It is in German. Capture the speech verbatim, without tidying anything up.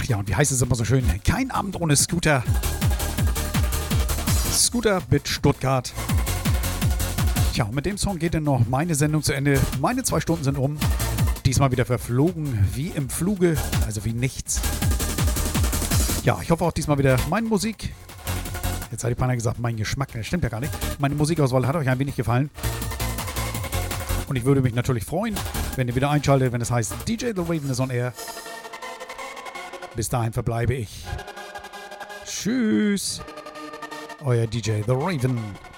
Ach ja, und wie heißt es immer so schön? Kein Abend ohne Scooter. Scooter mit Stuttgart. Tja, und mit dem Song geht dann noch meine Sendung zu Ende. Meine zwei Stunden sind um. Diesmal wieder verflogen, wie im Fluge, also wie nichts. Ja, ich hoffe auch diesmal wieder meine Musik. Jetzt hat die Panna gesagt, mein Geschmack, das stimmt ja gar nicht. Meine Musikauswahl hat euch ein wenig gefallen. Und ich würde mich natürlich freuen, wenn ihr wieder einschaltet, wenn es heißt D J The Raven is on Air. Bis dahin verbleibe ich. Tschüss. Euer D J The Raven.